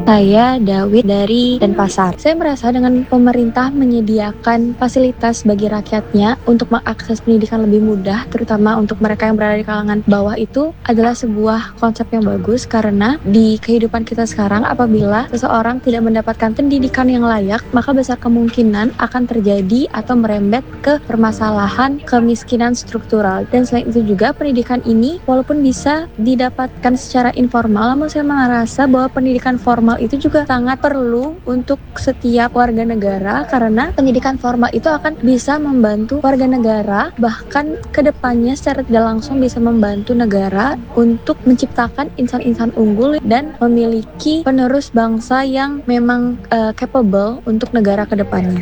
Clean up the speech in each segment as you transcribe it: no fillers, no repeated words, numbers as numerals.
Saya Dawid dari Denpasar. Saya merasa dengan pemerintah menyediakan fasilitas bagi rakyatnya untuk mengakses pendidikan lebih mudah, terutama untuk mereka yang berada di kalangan bawah, itu adalah sebuah konsep yang bagus karena di kehidupan kita sekarang apabila seseorang tidak mendapatkan pendidikan yang layak, maka besar kemungkinan akan terjadi atau merembet ke permasalahan kemiskinan struktural. Dan selain itu juga pendidikan ini walaupun bisa didapatkan secara informal, namun saya merasa bahwa pendidikan formal itu juga sangat perlu untuk setiap warga negara karena pendidikan formal itu akan bisa membantu warga negara, bahkan kedepannya secara tidak langsung bisa membantu negara untuk menciptakan insan-insan unggul dan memiliki penerus bangsa yang memang capable untuk negara kedepannya.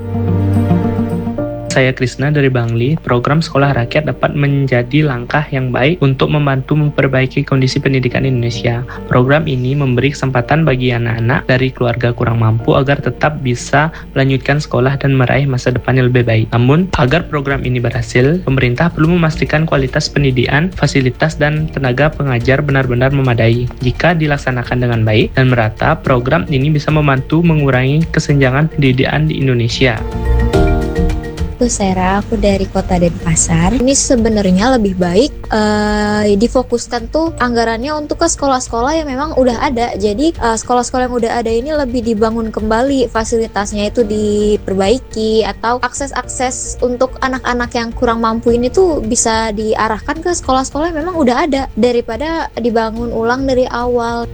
Saya Krisna dari Bangli. Program Sekolah Rakyat dapat menjadi langkah yang baik untuk membantu memperbaiki kondisi pendidikan Indonesia. Program ini memberi kesempatan bagi anak-anak dari keluarga kurang mampu agar tetap bisa melanjutkan sekolah dan meraih masa depan yang lebih baik. Namun, agar program ini berhasil, pemerintah perlu memastikan kualitas pendidikan, fasilitas, dan tenaga pengajar benar-benar memadai. Jika dilaksanakan dengan baik dan merata, program ini bisa membantu mengurangi kesenjangan pendidikan di Indonesia. Sarah, aku dari kota Denpasar. Ini sebenarnya lebih baik difokuskan tuh anggarannya untuk ke sekolah-sekolah yang memang udah ada. Jadi sekolah-sekolah yang udah ada ini lebih dibangun kembali, fasilitasnya itu diperbaiki, atau akses-akses untuk anak-anak yang kurang mampu ini tuh bisa diarahkan ke sekolah-sekolah yang memang udah ada daripada dibangun ulang dari awal.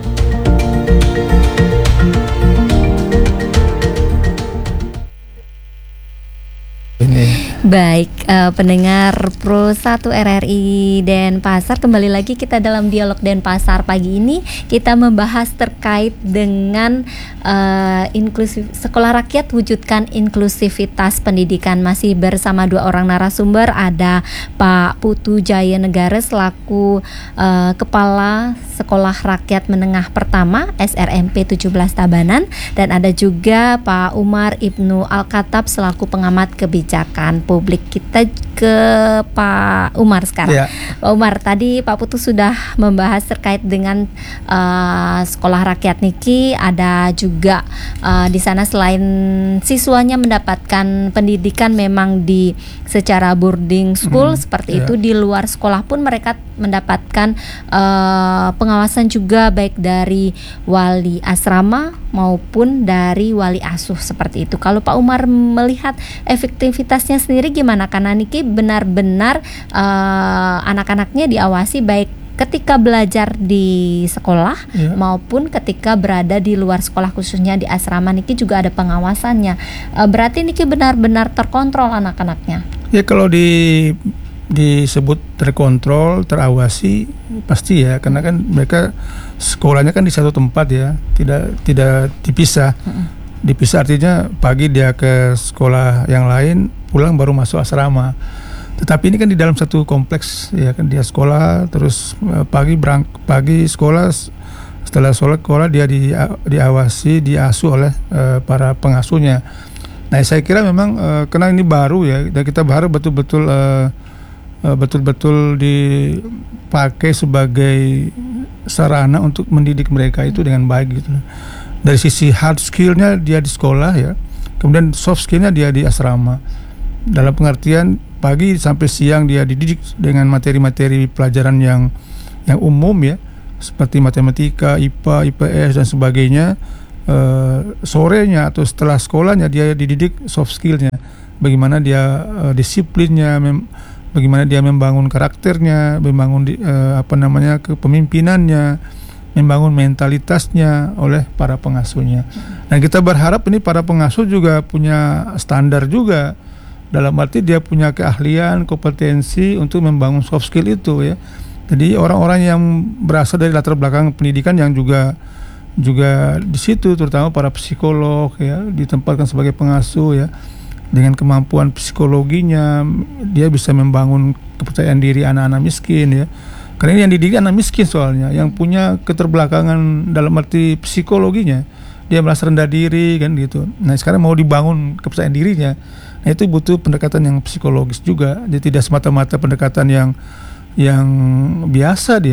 Baik, pendengar Pro 1 RRI Denpasar, kembali lagi kita dalam dialog Denpasar. Pagi ini kita membahas terkait dengan inklusif sekolah rakyat wujudkan inklusivitas pendidikan. Masih bersama dua orang narasumber, ada Pak Putu Jaya Negara selaku Kepala Sekolah Rakyat Menengah Pertama SRMP 17 Tabanan, dan ada juga Pak Umar Ibnu Alkatab selaku pengamat kebijakan publik. Kita ke Pak Umar sekarang. Ya. Pak Umar, tadi Pak Putu sudah membahas terkait dengan sekolah rakyat niki. Ada juga di sana selain siswanya mendapatkan pendidikan memang di secara boarding school seperti itu, di luar sekolah pun mereka mendapatkan pengawasan juga baik dari wali asrama maupun dari wali asuh seperti itu. Kalau Pak Umar melihat efektivitasnya sendiri gimana? Karena niki benar-benar anak-anaknya diawasi baik ketika belajar di sekolah maupun ketika berada di luar sekolah, khususnya di asrama niki juga ada pengawasannya. Berarti niki benar-benar terkontrol anak-anaknya. Ya, kalau disebut terkontrol, terawasi pasti ya, karena kan mereka sekolahnya kan di satu tempat ya, tidak dipisah. Dipisah artinya pagi dia ke sekolah yang lain, pulang baru masuk asrama. Tetapi ini kan di dalam satu kompleks ya kan, dia sekolah terus pagi sekolah, setelah sekolah dia diawasi, diasuh oleh para pengasuhnya. Nah, saya kira memang karena ini baru ya, dan kita berharap betul-betul dipakai sebagai sarana untuk mendidik mereka itu dengan baik gitu. Dari sisi hard skillnya dia di sekolah ya, kemudian soft skillnya dia di asrama. Dalam pengertian pagi sampai siang dia dididik dengan materi-materi pelajaran yang umum ya, seperti matematika, IPA, IPS dan sebagainya. Sorenya atau setelah sekolahnya dia dididik soft skillnya, bagaimana dia disiplinnya, bagaimana dia membangun karakternya, membangun kepemimpinannya, membangun mentalitasnya oleh para pengasuhnya. Nah, kita berharap ini para pengasuh juga punya standar juga, dalam arti dia punya keahlian, kompetensi untuk membangun soft skill itu ya. Jadi orang-orang yang berasal dari latar belakang pendidikan yang juga di situ, terutama para psikolog ya, ditempatkan sebagai pengasuh ya, dengan kemampuan psikologinya dia bisa membangun kepercayaan diri anak-anak miskin ya. Karena ini yang dididik anak miskin soalnya, yang punya keterbelakangan dalam arti psikologinya, dia merasa rendah diri kan gitu. Nah, sekarang mau dibangun kepercayaan dirinya, nah itu butuh pendekatan yang psikologis juga. Jadi tidak semata-mata pendekatan yang biasa dia,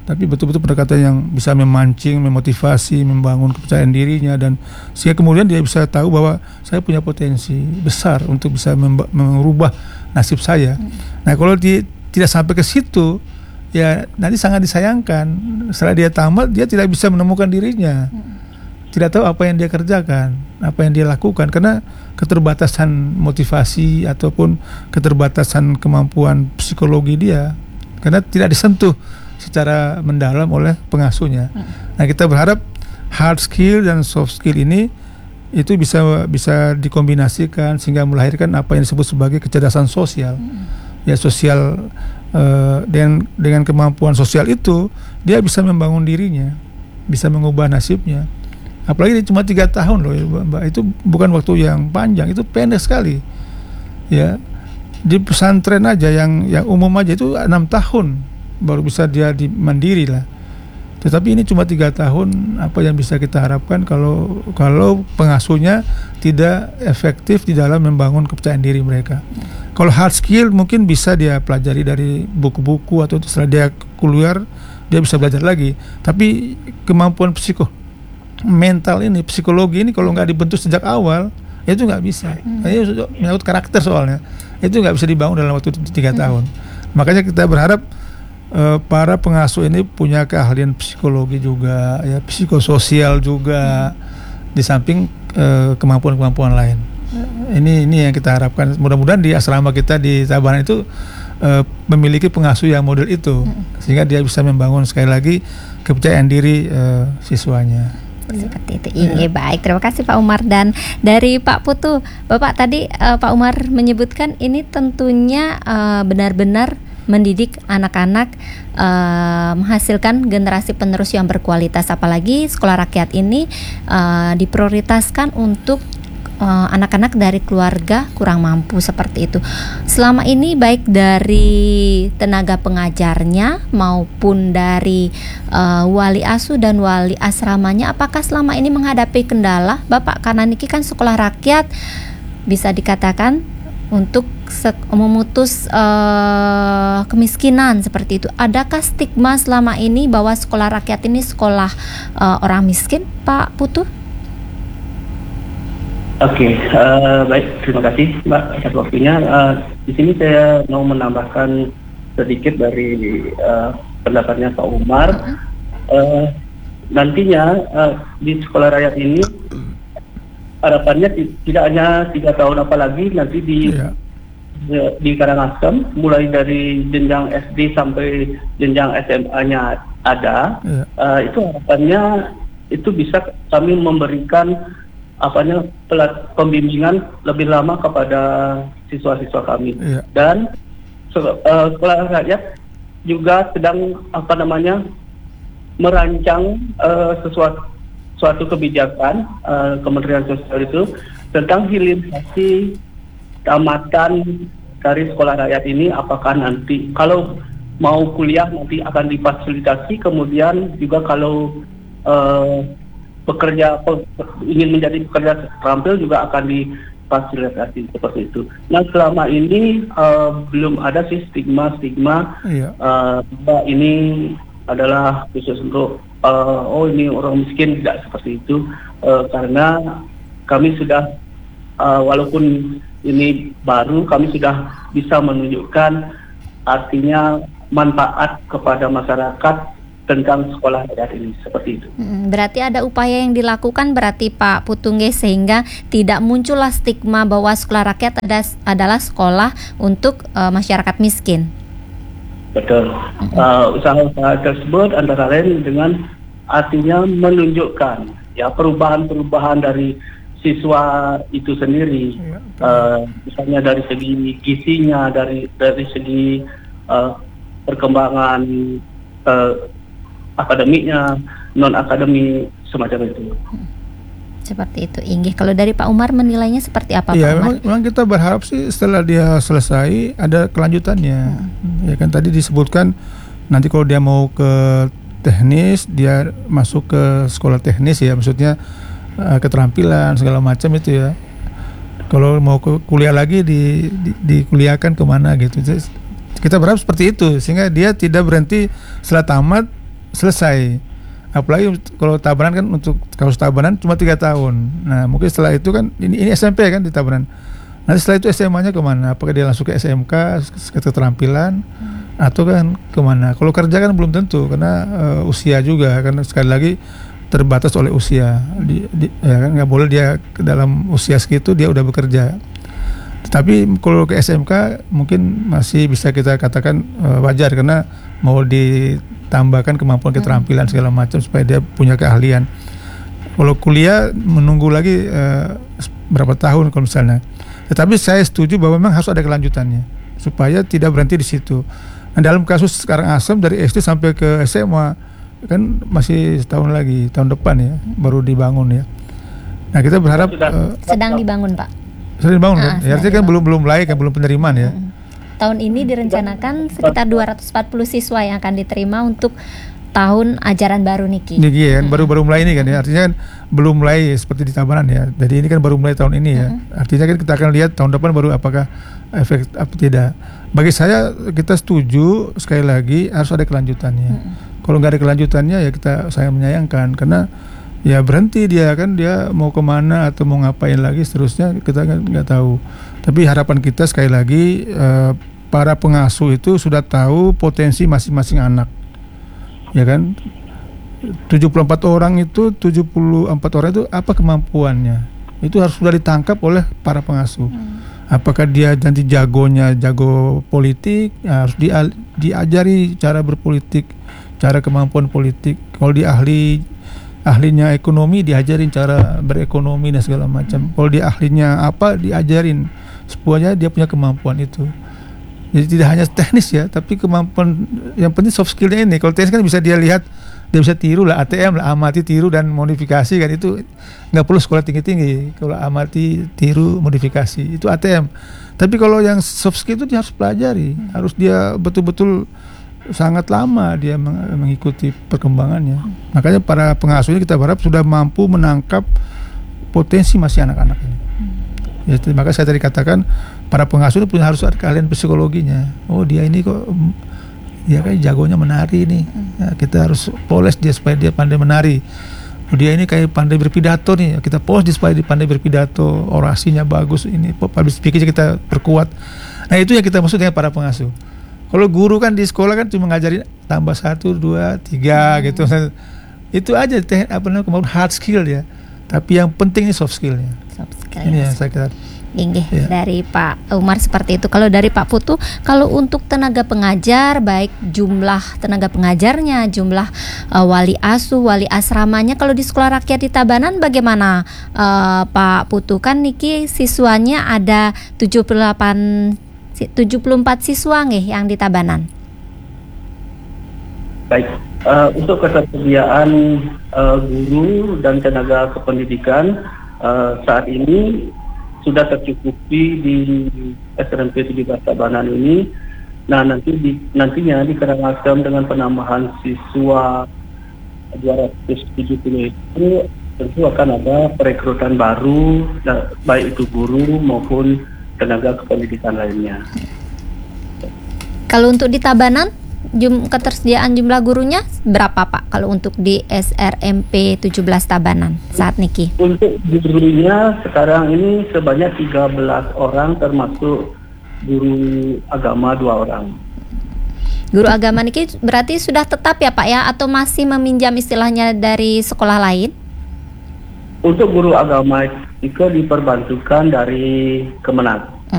tapi betul-betul pendekatan yang bisa memancing, memotivasi, membangun kepercayaan dirinya, dan sehingga kemudian dia bisa tahu bahwa saya punya potensi besar untuk bisa merubah nasib saya. Nah, kalau dia tidak sampai ke situ, ya nanti sangat disayangkan. Setelah dia tamat, dia tidak bisa menemukan dirinya, tidak tahu apa yang dia kerjakan, apa yang dia lakukan, karena keterbatasan motivasi ataupun keterbatasan kemampuan psikologi dia, karena tidak disentuh secara mendalam oleh pengasuhnya. Nah, kita berharap hard skill dan soft skill ini itu bisa dikombinasikan sehingga melahirkan apa yang disebut sebagai kecerdasan sosial. Ya, sosial, dengan kemampuan sosial itu dia bisa membangun dirinya, bisa mengubah nasibnya. Apalagi cuma 3 tahun loh, Mbak, itu bukan waktu yang panjang, itu pendek sekali. Ya, di pesantren aja yang umum aja itu 6 tahun baru bisa dia mandiri lah. Tetapi ini cuma 3 tahun, apa yang bisa kita harapkan kalau pengasuhnya tidak efektif di dalam membangun kepercayaan diri mereka. Kalau hard skill mungkin bisa dia pelajari dari buku-buku atau setelah dia keluar dia bisa belajar lagi. Tapi kemampuan mental ini, psikologi ini kalau nggak dibentuk sejak awal, itu nggak bisa. Ini menyangkut karakter soalnya. Itu nggak bisa dibangun dalam waktu 3 tahun. Makanya kita berharap para pengasuh ini punya keahlian psikologi juga, ya, psikososial juga, di samping kemampuan-kemampuan lain. Ini yang kita harapkan. Mudah-mudahan di asrama kita di Tabanan itu memiliki pengasuh yang model itu, sehingga dia bisa membangun sekali lagi kepercayaan diri siswanya. Seperti itu. Ini baik. Terima kasih Pak Umar. Dan dari Pak Putu, Bapak tadi Pak Umar menyebutkan ini tentunya benar-benar mendidik anak-anak, menghasilkan generasi penerus yang berkualitas. Apalagi sekolah rakyat ini diprioritaskan untuk anak-anak dari keluarga kurang mampu seperti itu. Selama ini baik dari tenaga pengajarnya maupun dari wali asuh dan wali asramanya, apakah selama ini menghadapi kendala, Bapak? Karena niki kan sekolah rakyat bisa dikatakan untuk memutus kemiskinan seperti itu. Adakah stigma selama ini bahwa sekolah rakyat ini sekolah orang miskin, Pak Putu? Oke, baik, terima kasih Mbak atas waktunya. Di sini saya mau menambahkan sedikit dari pendapatnya Pak Umar. Nantinya di sekolah rakyat ini harapannya tidak hanya 3 tahun, apalagi nanti di Karangasem mulai dari jenjang SD sampai jenjang SMA-nya ada. Itu harapannya itu bisa kami memberikan pembimbingan lebih lama kepada siswa-siswa kami. Dan sekolah rakyat juga sedang merancang suatu kebijakan Kementerian Sosial itu tentang hilirisasi tamatan dari sekolah rakyat ini. Apakah nanti kalau mau kuliah nanti akan difasilitasi, kemudian juga kalau ingin menjadi pekerja terampil juga akan difasilitasi seperti itu. Nah, selama ini belum ada sih stigma bahwa ini adalah khusus untuk ini orang miskin, tidak seperti itu, karena kami sudah walaupun ini baru, kami sudah bisa menunjukkan artinya manfaat kepada masyarakat tentang sekolah rakyat ini, seperti itu. Berarti ada upaya yang dilakukan berarti Pak Putungge, sehingga tidak muncullah stigma bahwa sekolah rakyat adalah sekolah untuk masyarakat miskin. Betul. Usaha-usaha tersebut antara lain dengan artinya menunjukkan ya perubahan-perubahan dari siswa itu sendiri, misalnya dari segi gizinya, dari segi perkembangan akademiknya, non akademik, semacam itu. Seperti itu. Inggih, kalau dari Pak Umar menilainya seperti apa, Pak Umar? Memang kita berharap sih setelah dia selesai ada kelanjutannya. Ya kan tadi disebutkan nanti kalau dia mau ke teknis, dia masuk ke sekolah teknis, ya maksudnya keterampilan segala macam itu ya. Kalau mau ke kuliah lagi dikuliahkan kemana gitu. Kita berharap seperti itu sehingga dia tidak berhenti setelah tamat selesai. Apalagi kalau Tabanan kan, untuk kasus Tabanan cuma 3 tahun. Nah mungkin setelah itu kan ini SMP kan di Tabanan. Nanti setelah itu SMA-nya kemana? Apakah dia langsung ke SMK, ke keterampilan, atau kan kemana? Kalau kerja kan belum tentu, karena usia juga, karena sekali lagi terbatas oleh usia. Ya kan nggak boleh dia dalam usia segitu dia udah bekerja. Tapi kalau ke SMK mungkin masih bisa kita katakan wajar, karena mau ditambahkan kemampuan keterampilan segala macam supaya dia punya keahlian. Kalau kuliah menunggu lagi berapa tahun kalau misalnya. Tetapi saya setuju bahwa memang harus ada kelanjutannya supaya tidak berhenti di situ. Nah, dalam kasus sekarang Asem dari SD sampai ke SMA kan masih setahun lagi, tahun depan ya baru dibangun ya. Nah kita berharap sedang dibangun Pak. Sedang dibangun kan? Ya, artinya kan belum mulai kan, belum penerimaan ya. Tahun ini direncanakan sekitar 240 siswa yang akan diterima untuk tahun ajaran baru Niki. Niki kan baru mulai ini kan ya. Artinya kan belum mulai seperti di Tabanan ya. Jadi ini kan baru mulai tahun ini ya. Artinya kan kita akan lihat tahun depan baru apakah efek apa tidak. Bagi saya kita setuju, sekali lagi harus ada kelanjutannya. Kalau nggak ada kelanjutannya ya saya menyayangkan, karena ya berhenti dia kan, dia mau kemana atau mau ngapain lagi seterusnya kita nggak tahu. Tapi harapan kita sekali lagi para pengasuh itu sudah tahu potensi masing-masing anak, ya kan. 74 orang itu apa kemampuannya, itu harus sudah ditangkap oleh para pengasuh. Apakah dia nanti jago politik, ya harus diajari cara berpolitik, cara kemampuan politik. Kalau dia ahlinya ekonomi, diajarin cara berekonomi dan segala macam. Kalau dia ahlinya apa, diajarin supaya dia punya kemampuan itu. Jadi tidak hanya teknis ya, tapi kemampuan yang penting soft skillnya ini. Kalau teknis kan bisa dia lihat, dia bisa tiru lah, ATM lah, amati, tiru dan modifikasi kan, itu nggak perlu sekolah tinggi-tinggi. Kalau amati, tiru, modifikasi itu ATM. Tapi kalau yang soft skill itu dia harus pelajari, harus dia betul-betul sangat lama dia mengikuti perkembangannya. Makanya para pengasuhnya kita berharap sudah mampu menangkap potensi masih anak-anak ini. Ya, maka saya tadi katakan para pengasuh itu harus ada keahlian psikologinya. Oh dia ini kok dia kayak jagonya menari nih. Ya, kita harus poles dia supaya dia pandai menari. Oh, dia ini kayak pandai berpidato nih. Kita poles dia supaya dia pandai berpidato, orasinya bagus, ini public speaking kita perkuat. Nah itu yang kita maksud dengan para pengasuh. Kalau guru kan di sekolah kan cuma ngajarin tambah 1, 2, 3 gitu. Itu aja kemampuan hard skill ya. Tapi yang penting ini soft skillnya. Ini ya saya kira. Ya. Dari Pak Umar seperti itu. Kalau dari Pak Putu, kalau untuk tenaga pengajar, baik jumlah tenaga pengajarnya, jumlah wali asuh, wali asramanya, kalau di sekolah rakyat di Tabanan bagaimana Pak Putu? Kan Niki siswanya ada 74 siswa nggih yang di Tabanan. Baik, untuk ketersediaan guru dan tenaga kependidikan saat ini sudah tercukupi di SMP 17 Tabanan ini. Nah nantinya di Karangasem dengan penambahan siswa 270 itu tentu akan ada perekrutan baru, baik itu guru maupun tenaga kependidikan lainnya. Kalau untuk di Tabanan ketersediaan jumlah gurunya berapa Pak kalau untuk di SRMP 17 Tabanan saat Niki? Untuk gurunya sekarang ini sebanyak 13 orang termasuk guru agama 2 orang. Guru agama Niki berarti sudah tetap ya Pak ya, atau masih meminjam istilahnya dari sekolah lain? Untuk guru agama itu diperbantukan dari Kemenag.